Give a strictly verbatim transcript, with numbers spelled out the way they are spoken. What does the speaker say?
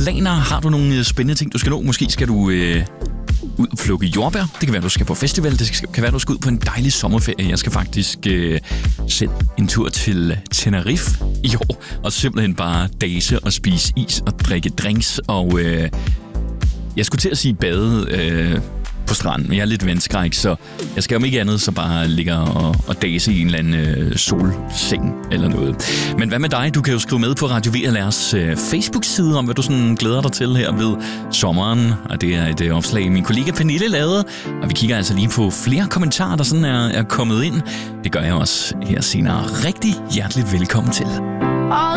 planer? Har du nogle spændende ting, du skal nå? Måske skal du øh, ud og plukke jordbær. Det kan være, du skal på festival. Det kan være, du skal ud på en dejlig sommerferie. Jeg skal faktisk øh, selv en tur til Tenerife i år, og simpelthen bare dase og spise is og drikke drinks. Og øh, jeg skulle til at sige bade øh, på stranden, men jeg er lidt vandskræk, så jeg skal om ikke andet så bare ligge og, og dase i en eller anden øh, solseng eller noget. Men hvad med dig? Du kan jo skrive med på Radio V L R's øh, Facebook-side om, hvad du sådan glæder dig til her ved sommeren. Og det er et øh, opslag, min kollega Pernille lavede. Og vi kigger altså lige på flere kommentarer, der sådan er, er kommet ind. Det gør jeg også her senere. Rigtig hjerteligt velkommen til.